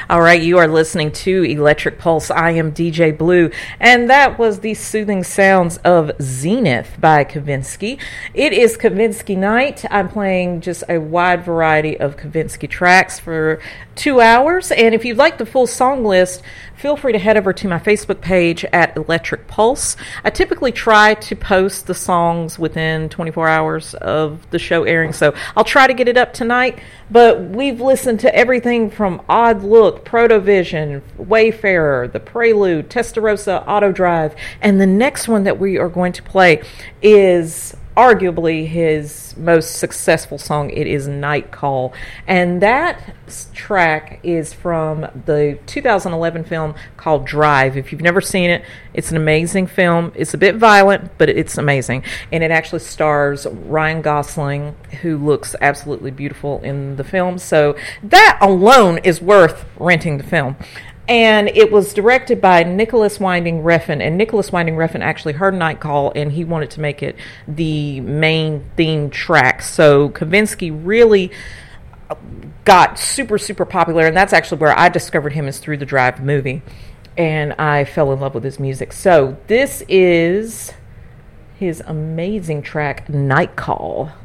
All right, you are listening to Electric Pulse. I am DJ Blue, and that was the soothing sounds of Zenith by Kavinsky. It is Kavinsky night. I'm playing just a wide variety of Kavinsky tracks for 2 hours, and if you'd like the full song list, feel free to head over to my Facebook page at Electric Pulse. I typically try to post the songs within 24 hours of the show airing, so I'll try to get it up tonight. But we've listened to everything from Odd Look, Protovision, Wayfarer, The Prelude, Testarossa, Auto Drive, and the next one that we are going to play is arguably his most successful song. It is Night Call, and that track is from the 2011 film called Drive. If you've never seen it, it's an amazing film. It's a bit violent, but it's amazing, and it actually stars Ryan Gosling, who looks absolutely beautiful in the film, so that alone is worth renting the film. And it was directed by Nicholas Winding Refn, and Nicholas Winding Refn actually heard Night Call, and he wanted to make it the main theme track. So Kavinsky really got super, super popular, and that's actually where I discovered him, is through the Drive movie, and I fell in love with his music. So this is his amazing track, Night Call.